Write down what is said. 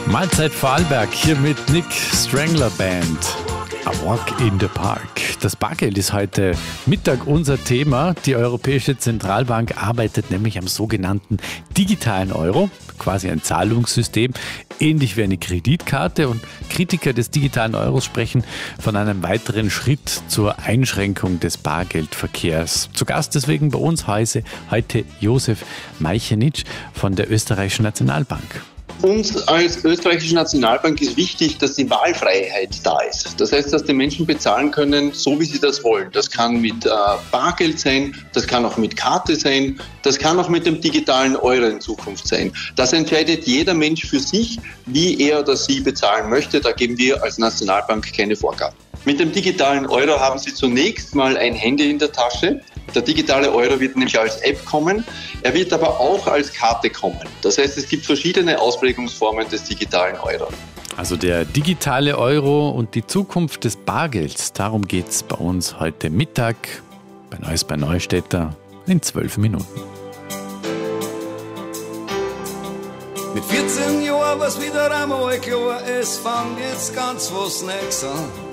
Mahlzeit Vorarlberg hier mit Nick Strangler Band. A Walk in the Park. Das Bargeld ist heute Mittag unser Thema. Die Europäische Zentralbank arbeitet nämlich am sogenannten digitalen Euro, quasi ein Zahlungssystem, ähnlich wie eine Kreditkarte. Und Kritiker des digitalen Euros sprechen von einem weiteren Schritt zur Einschränkung des Bargeldverkehrs. Zu Gast deswegen bei uns heute Josef Majchenic von der Österreichischen Nationalbank. Uns als österreichische Nationalbank ist wichtig, dass die Wahlfreiheit da ist. Das heißt, dass die Menschen bezahlen können, so wie sie das wollen. Das kann mit Bargeld sein, das kann auch mit Karte sein, das kann auch mit dem digitalen Euro in Zukunft sein. Das entscheidet jeder Mensch für sich, wie er oder sie bezahlen möchte. Da geben wir als Nationalbank keine Vorgaben. Mit dem digitalen Euro haben Sie zunächst mal ein Handy in der Tasche. Der digitale Euro wird nämlich als App kommen, er wird aber auch als Karte kommen. Das heißt, es gibt verschiedene Ausprägungsformen des digitalen Euro. Also der digitale Euro und die Zukunft des Bargelds, darum geht es bei uns heute Mittag bei Neues bei Neustädter in 12 Minuten. Mit 14 Jahren war's wieder einmal klar, es fängt jetzt ganz was Neues an.